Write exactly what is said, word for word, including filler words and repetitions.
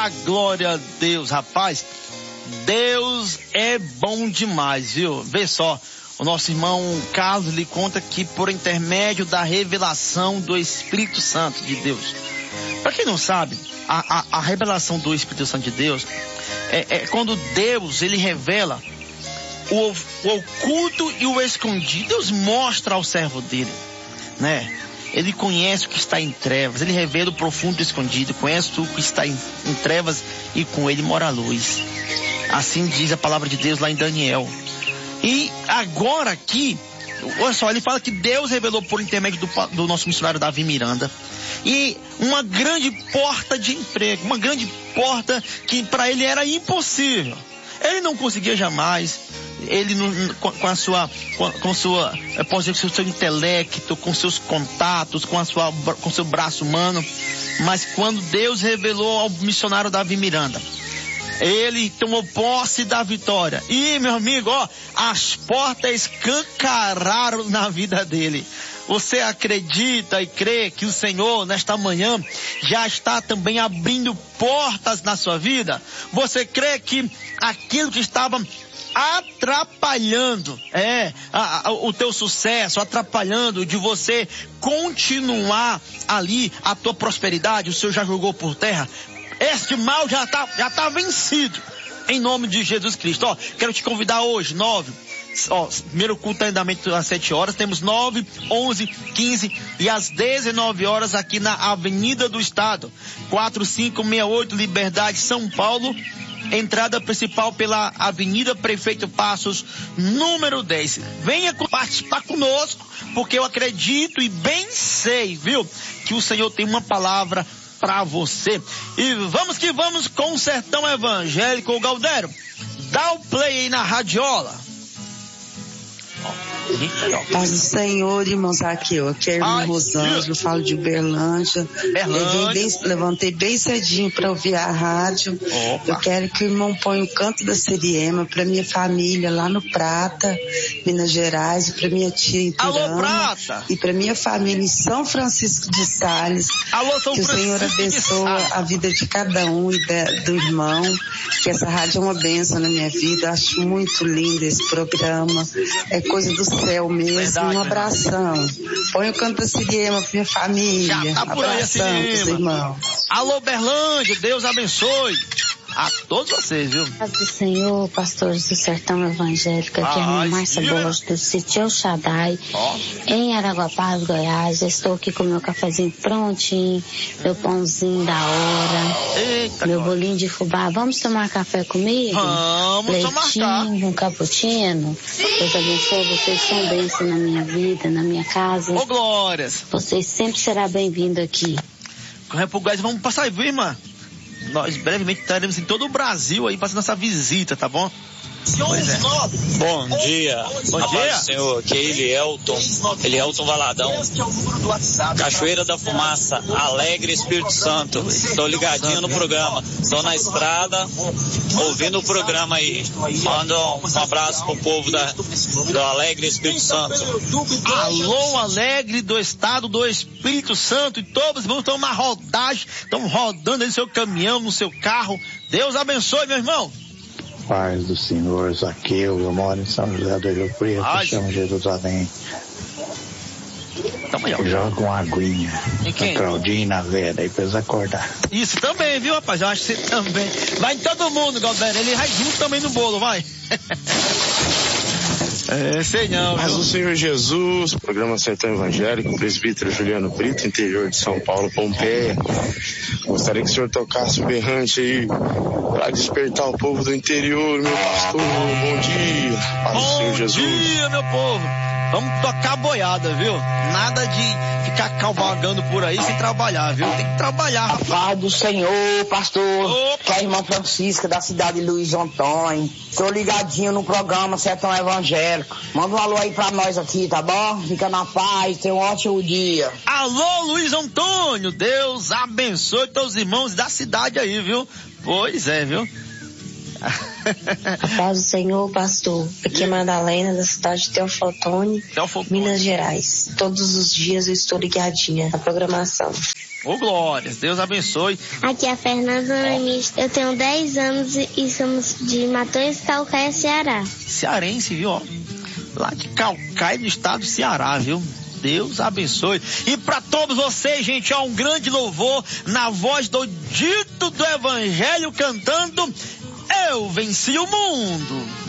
A glória a Deus, rapaz. Deus é bom demais, viu? Vê só, o nosso irmão Carlos lhe conta que por intermédio da revelação do Espírito Santo de Deus. Para quem não sabe, a, a, a revelação do Espírito Santo de Deus é, é quando Deus, ele revela o, o oculto e o escondido. Deus mostra ao servo dele, né? Ele conhece o que está em trevas, ele revela o profundo e o escondido, conhece o que está em, em trevas e com ele mora a luz. Assim diz a palavra de Deus lá em Daniel. E agora aqui, olha só, ele fala que Deus revelou por intermédio do, do nosso missionário Davi Miranda, e uma grande porta de emprego, uma grande porta que para ele era impossível. Ele não conseguia jamais, ele com, com a sua, com, com sua, pode dizer, com o seu intelecto, com seus contatos, com a sua, com seu braço humano, mas quando Deus revelou ao missionário Davi Miranda, ele tomou posse da vitória. E, meu amigo, ó, as portas escancararam na vida dele. Você acredita e crê que o Senhor, nesta manhã, já está também abrindo portas na sua vida? Você crê que aquilo que estava atrapalhando, é, a, a, o teu sucesso, atrapalhando de você continuar ali a tua prosperidade, o Senhor já jogou por terra? Este mal já está já tá vencido, em nome de Jesus Cristo. Ó, quero te convidar hoje, nove, ó, primeiro culto andamento às sete horas, temos nove, onze, quinze e às dezenove horas aqui na Avenida do Estado, quatro cinco seis oito Liberdade, São Paulo, entrada principal pela Avenida Prefeito Passos, número dez. Venha participar conosco, porque eu acredito e bem sei, viu, que o Senhor tem uma palavra para você. E vamos que vamos com o Sertão Evangélico. O Galdério, dá o play aí na radiola. Paz do Senhor, irmãos, aqui, ó, aqui é a irmã Ai, Rosângela, eu falo de Uberlândia. Eu bem, levantei bem cedinho para ouvir a rádio. Opa. Eu quero que o irmão ponha o canto da Siriema para minha família lá no Prata, Minas Gerais, e para minha tia em Turama, e para minha família em São Francisco de Sales. Alô, São que o Senhor abençoa a vida de cada um e de, do irmão, que essa rádio é uma bênção na minha vida. Eu acho muito lindo esse programa, é coisa do céu mesmo. Verdade, um abração. Põe o canto da Siriema pra minha família. Já tá por aí a Siriema. Alô, Berlândia, Deus abençoe a todos vocês, viu? Paz do Senhor, pastores do Sertão Evangélico, aqui é a irmã Márcia Borges, do sítio El Shaddai, oh. em Araguapaz, Goiás. Eu estou aqui com meu cafezinho prontinho, meu pãozinho da hora, Eita meu God. bolinho de fubá. Vamos tomar café comigo? Vamos, Leitinho, um cappuccino. Deus abençoe, vocês são bênçãos na minha vida, na minha casa. Ô, oh, glórias! Vocês sempre serão bem-vindos aqui. Corre pro Goiás, vamos passar aí, viu, irmã? Nós brevemente estaremos em todo o Brasil aí fazendo essa visita, tá bom? Pois é. Bom dia. Bom a dia. Paz do Senhor, aqui é Elielton, Elielton Valadão, Cachoeira da Fumaça, Alegre, Espírito Santo. Estou ligadinho no programa. Estou na estrada, ouvindo o programa aí. Manda um abraço pro povo da, do Alegre, Espírito Santo. Alô, Alegre do Estado do Espírito Santo. E todos vão tomar rodagem, estão rodando aí no seu caminhão, no seu carro. Deus abençoe, meu irmão. Paz do Senhor, Zaqueu, eu moro em São José do Rio Preto, Ai. chamo Jerusalém. Eu jogo uma aguinha na Claudinha e na Vera aí pra eles acordar. Isso também, viu, rapaz? Eu acho que você também. Vai em todo mundo, Galdeira. Ele vai junto também no bolo, vai. É, sei não. Paz do Senhor Jesus, programa Sertão Evangélico, presbítero Juliano Brito, interior de São Paulo, Pompeia. Gostaria que o senhor tocasse o berrante aí para despertar o povo do interior, meu pastor. Bom dia. Paz do Senhor Jesus. Bom dia, meu povo. Vamos tocar boiada, viu? Nada de ficar cavalgando por aí sem trabalhar, viu? Tem que trabalhar, rapaz. Paz do Senhor, pastor. Opa. Que é a irmã Francisca da cidade de Luiz Antônio. Tô ligadinho no programa Sertão Evangélico. Manda um alô aí pra nós aqui, tá bom? Fica na paz, tenha um ótimo dia. Alô, Luiz Antônio. Deus abençoe teus irmãos da cidade aí, viu? Pois é, viu? A paz do Senhor, pastor. Aqui é Madalena, da cidade de Teoflotone, Minas Gerais. Todos os dias eu estou ligadinha na programação. Ô, glórias, Deus abençoe. Aqui é a Fernanda Noemi, eu tenho dez anos e somos de Matões, Calcaia, Ceará. Cearense, viu? Ó, lá de Calcaia, no estado do Ceará, viu? Deus abençoe. E para todos vocês, gente, ó, um grande louvor na voz do dito do Evangelho cantando Eu Venci o Mundo.